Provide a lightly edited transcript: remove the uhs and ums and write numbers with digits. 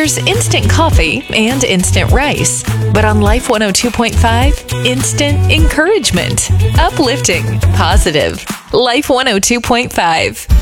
There's instant coffee and instant rice. But on Life 102.5, instant encouragement. Uplifting. Positive. Life 102.5.